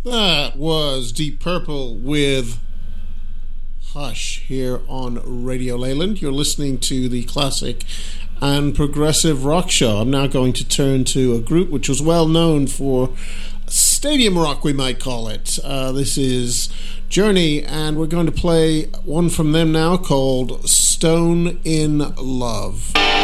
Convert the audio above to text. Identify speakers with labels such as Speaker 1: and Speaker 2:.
Speaker 1: That was Deep Purple with Hush here on Radio Leyland. You're listening to the classic and progressive rock show. I'm now going to turn to a group which was well known for stadium rock, we might call it. This is Journey, and we're going to play one from them now called Stone in Love.